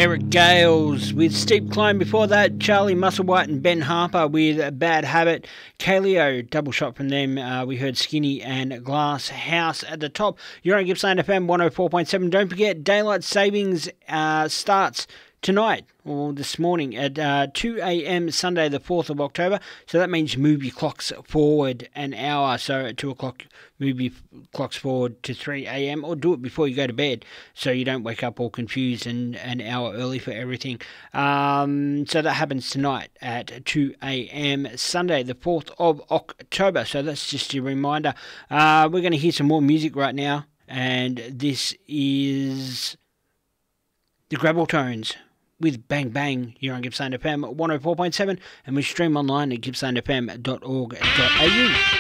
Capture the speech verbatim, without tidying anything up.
Eric Gales with Steep Climb. Before that, Charlie Musselwhite and Ben Harper with Bad Habit. Kaleo, double shot from them. Uh, we heard Skinny and Glass House at the top. You're on Gippsland F M one oh four point seven. Don't forget, Daylight Savings uh, starts tonight, or this morning, at uh, two a.m. Sunday the fourth of October. So that means move your clocks forward an hour. So at two o'clock, move your clocks forward to three a.m. or do it before you go to bed so you don't wake up all confused and an hour early for everything. Um, so that happens tonight at two a.m. Sunday the fourth of October. So that's just a reminder. Uh, we're going to hear some more music right now, and this is the Gravel Tones with Bang Bang. You're on Gippsland F M one oh four point seven, and we stream online at gippsland f m dot org dot a u.